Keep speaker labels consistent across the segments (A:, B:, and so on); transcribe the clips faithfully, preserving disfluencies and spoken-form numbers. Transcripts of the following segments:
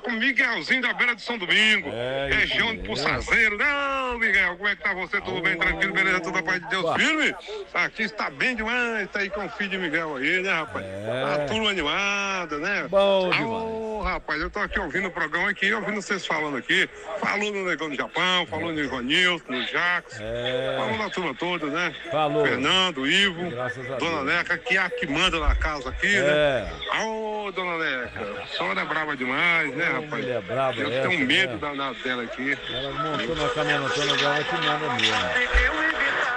A: com Miguelzinho da Beira de São Domingo,
B: É,
A: região de Puçazeiro. Não, Miguel, como é que tá você? Tudo bem, tranquilo, beleza? Tudo a paz de Deus,
B: Ué.
A: firme? Aqui está bem demais, tá aí com o filho de Miguel aí, né, rapaz?
B: É.
A: A turma animada, né?
B: Bom
A: Alô, rapaz, eu tô aqui ouvindo o programa aqui, ouvindo vocês falando aqui. Falou no Negão do Japão, falou no Ivanilson, no Jacques.
B: É.
A: Falou da turma toda, né?
B: Falou.
A: Fernando, Ivo,
B: Graças a
A: Dona
B: Deus.
A: Neca, que é a que manda na casa aqui, né?
B: É.
A: Ô, Dona Neca, a senhora é brava demais, né, rapaz?
B: Mulher é braba
A: Eu
B: essa,
A: tenho medo
B: né?
A: danado dela aqui.
B: Ela montou na caminhonetona dela que manda mesmo.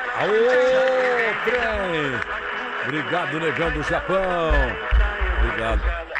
B: Aô, trem! Obrigado, Negão do Japão. Obrigado.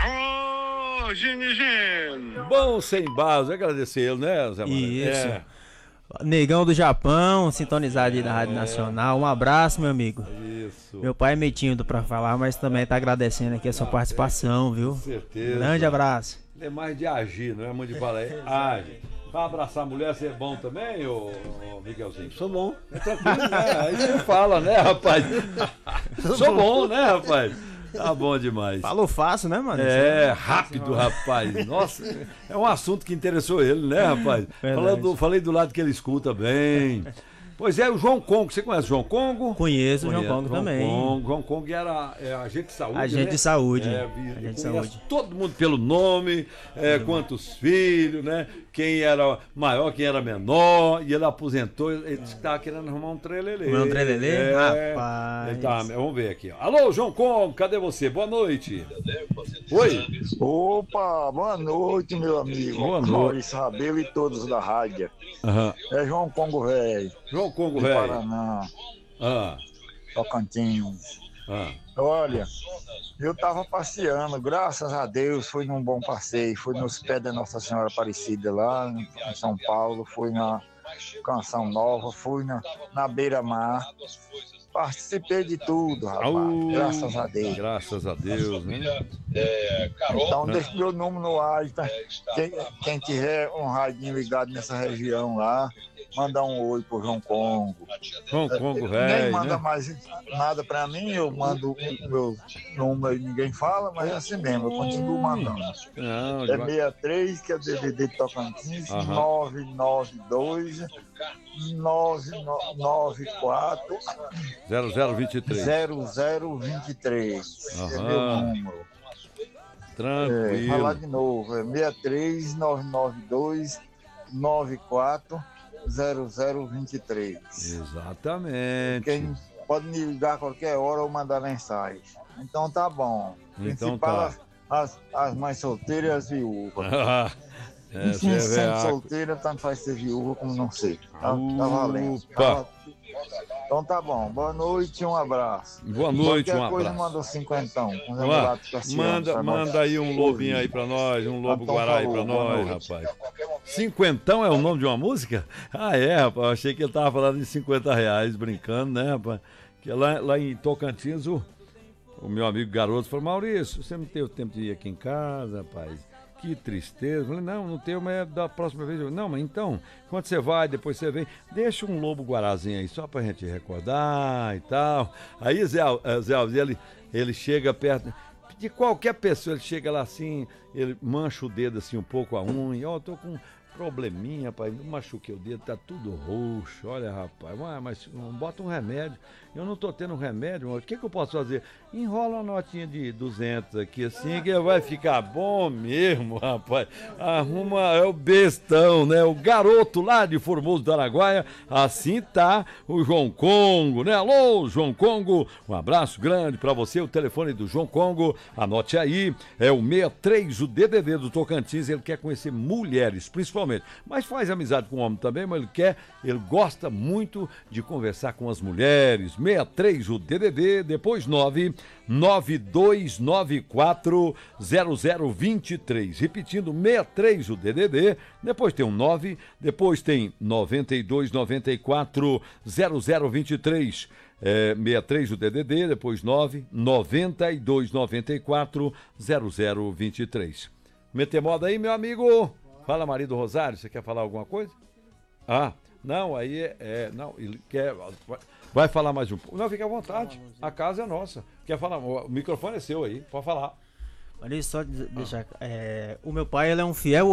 A: Ô, Gini Gini.
B: Bom sem base, agradecer ele, né, Zé Maria?
C: Isso.
B: É.
C: Negão do Japão, sintonizado aí da Rádio Nacional. Um abraço, meu amigo.
B: Isso.
C: Meu pai é meio tímido pra falar, mas também tá agradecendo aqui a sua participação, viu?
B: Com certeza.
C: Grande abraço.
B: Ele é mais de agir, não é muito de falar, é age. Pra abraçar a mulher, você é bom também, ô, ô Miguelzinho?
D: Sou bom.
B: É tranquilo, né? Aí você fala, né, rapaz? Sou bom, né, rapaz? Tá bom demais.
C: Falou fácil, né, mano?
B: É, rápido, rapaz. Nossa, é um assunto que interessou ele, né, rapaz? Falando, falei do lado que ele escuta bem. Pois é, o João Congo, você conhece o João Congo?
C: Conheço o João
B: Conhece.
C: Congo também.
B: Congo, João Congo era é, agente de saúde,
C: Agente
B: né?
C: de saúde.
B: É, vi-
C: Agente de
B: conhece
C: saúde.
B: todo mundo pelo nome, é, quantos filhos, né? Quem era maior, quem era menor, e ele aposentou, ele disse que estava querendo arrumar um trelelê.
C: Um trelelê?
B: É,
C: Rapaz.
B: ele tá, vamos ver aqui. Ó. Alô, João Congo, cadê você? Boa noite. Oi.
E: Opa, boa noite, meu amigo.
B: Boa noite.
E: Maurício Rabelo e todos da rádio.
B: Aham.
E: É João Congo Velho,
B: João Congo,
E: de
B: velho.
E: Paraná,
B: Ah,
E: Tocantins.
B: ah.
E: Olha, eu tava passeando, graças a Deus, fui num bom passeio. Fui nos pés da Nossa Senhora Aparecida lá em São Paulo, fui na Canção Nova, fui na, na Beira-Mar. Participei de tudo, rapaz,
B: Au.
E: graças a Deus.
B: Graças a Deus, né?
E: Então deixa meu número no ar, tá? Quem, quem tiver um radinho ligado nessa região lá, manda um oi pro João Congo.
B: João Congo,
E: Nem
B: velho,
E: manda
B: né?
E: mais nada pra mim, eu mando o meu número e ninguém fala, mas é assim mesmo, eu continuo mandando.
B: Não,
E: É
B: devagar.
E: sessenta e três, que é D V D de Tocantins,
B: Aham.
E: nove nove dois, nove nove quatro,
B: zero zero vinte e três.
E: zero zero dois três. É
B: Aham.
E: meu número. É, falar
B: Tranquilo.
E: de novo, é sessenta e três, nove nove dois, nove quatro zero zero dois três.
B: Exatamente.
E: Quem pode me ligar a qualquer hora ou mandar mensagem. Então tá bom.
B: Então
E: Principal,
B: tá.
E: As, as mães solteiras e as viúvas.
B: É,
E: E quem
B: você
E: sendo
B: vê a-
E: solteira, tanto faz ser viúva como não sei. Tá, tá valendo.
B: Opa.
E: Tá- Então tá bom. Boa noite e um abraço.
B: Boa noite,
E: Qualquer
B: um
E: coisa
B: abraço.
E: manda um cinquentão. Um
B: Ó,
E: Emulato Cassiano,
B: manda,
E: tá bom?
B: manda aí um lobinho aí pra nós, um lobo
E: Então
B: guará aí
E: falou,
B: pra
E: boa
B: nós,
E: noite.
B: rapaz. Cinquentão é o nome de uma música? Ah, é, rapaz. Eu achei que ele tava falando de cinquenta reais, brincando, né, rapaz? Que lá, lá em Tocantins, o, o meu amigo garoto falou: Maurício, você não teve tempo de ir aqui em casa, rapaz? Que tristeza. Eu falei: não, não tenho, mas é da próxima vez. Eu, não, mas então, quando você vai, depois você vem, deixa um lobo guarazinho aí, só pra gente recordar e tal. Aí Zé, Al- eh, Zé Alves, ele, ele chega perto de qualquer pessoa, ele chega lá assim, ele mancha o dedo assim um pouco, a unha. Ó, eu tô com um probleminha, rapaz, eu machuquei o dedo, tá tudo roxo. Olha, rapaz, ué, mas não bota um remédio. Eu não tô tendo um remédio, mas o que que eu posso fazer? Enrola uma notinha de duzentos aqui assim, que vai ficar bom mesmo, rapaz. Arruma, é o bestão, né? O garoto lá de Formoso do Araguaia, assim tá o João Congo, né? Alô, João Congo, um abraço grande pra você. O telefone do João Congo, anote aí, é o sessenta e três, o D D D do Tocantins. Ele quer conhecer mulheres, principalmente, mas faz amizade com homem também, mas ele quer, ele gosta muito de conversar com as mulheres. sessenta e três, o D D D, depois nove nove dois nove quatro zero zero dois três. Repetindo, sessenta e três, o D D D, depois tem um nove, depois tem noventa e dois noventa e quatro zero zero dois três. É, sessenta e três, o D D D, depois nove noventa e dois noventa e quatro zero zero dois três. Meter moda aí, meu amigo. Fala, marido Rosário, você quer falar alguma coisa? Ah, não, aí é, é não, ele quer, vai falar mais um pouco. Não, fica à vontade, a casa é nossa. Quer falar, o microfone é seu aí, pode falar.
C: Olha só, deixar, é, o meu pai ele é um fiel